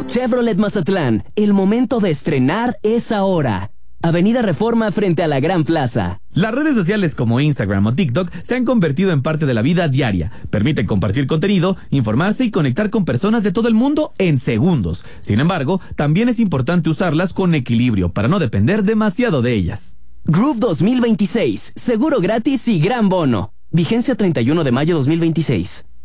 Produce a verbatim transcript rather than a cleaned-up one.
Chevrolet Mazatlán, el momento de estrenar es ahora. Avenida Reforma frente a la Gran Plaza. Las redes sociales como Instagram o TikTok se han convertido en parte de la vida diaria. Permiten compartir contenido, informarse y conectar con personas de todo el mundo en segundos. Sin embargo, también es importante usarlas con equilibrio para no depender demasiado de ellas. Groove dos mil veintiséis, seguro gratis y gran bono. Vigencia treinta y uno de mayo dos mil veintiséis.